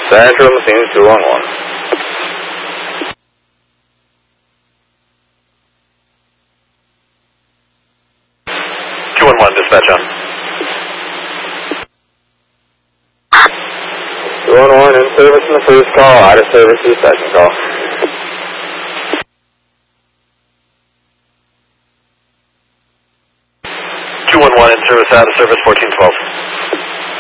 Central Machines 211. 211, dispatch on. 211 in service in the first call, out of service in the second call. In service, out of service, 1412.